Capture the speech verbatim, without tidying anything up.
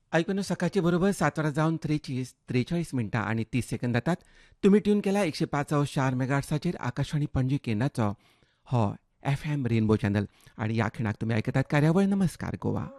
ऐकून सकाळची बरोबर सात वरां जावन त्रेचाळीस त्रेचाळीस मिनटां आणि तीस सेकंद जातात. तुम्ही ट्यून केला एकशे पाच चार मेगाहर्ट्साचेर आकाशवाणी पणजी केंद्राचो हो एफ एम रेनबो चॅनल आणि ह्या खिणाक तुम्ही ऐकतात कार्यावळ नमस्कार गोवा.